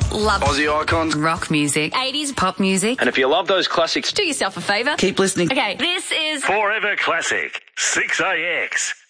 Love Aussie icons. rock music, 80s pop music. And if you love those classics, Do yourself a favour. Keep listening. Okay, this is Forever Classic, 6AX.